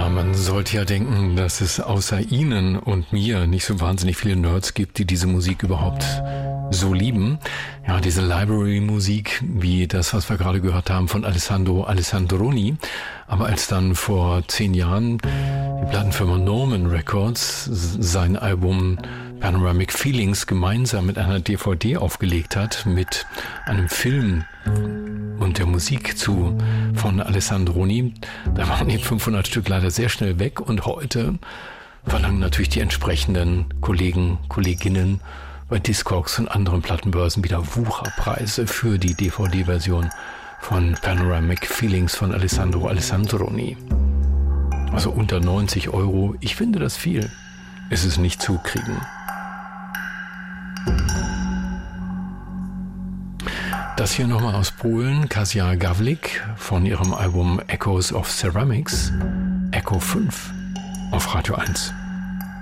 man sollte ja denken, dass es außer Ihnen und mir nicht so wahnsinnig viele Nerds gibt, die diese Musik überhaupt so lieben. Ja, diese Library-Musik, wie das, was wir gerade gehört haben von Alessandro Alessandroni. Aber als dann vor 10 Jahren die Plattenfirma Norman Records sein Album Panoramic Feelings gemeinsam mit einer DVD aufgelegt hat, mit einem Film und der Musik von Alessandroni, da waren die 500 Stück leider sehr schnell weg und heute verlangen natürlich die entsprechenden Kollegen, Kolleginnen bei Discogs und anderen Plattenbörsen wieder Wucherpreise für die DVD-Version von Panoramic Feelings von Alessandro Alessandroni. Also unter 90 €, ich finde das viel. Ist es nicht zu kriegen. Das hier nochmal aus Polen, Kasia Gawlik von ihrem Album Echoes of Ceramics, Echo 5 auf Radio 1.